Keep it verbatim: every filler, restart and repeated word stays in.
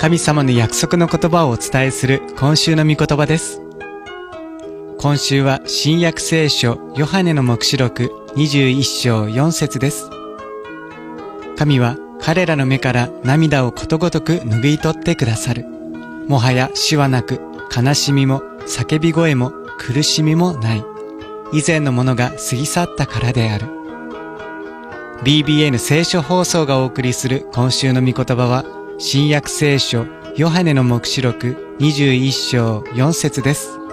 神様の約束の言葉をお伝えする今週の御言葉です。今週は新約聖書ヨハネの黙示録にじゅういっ章よん節です。神は彼らの目から涙をことごとく拭い取ってくださる。もはや死はなく、悲しみも叫び声も苦しみもない。以前のものが過ぎ去ったからである。ビービーエヌ 聖書放送がお送りする今週の御言葉は、新約聖書ヨハネの黙示録にじゅういっ章よん節です。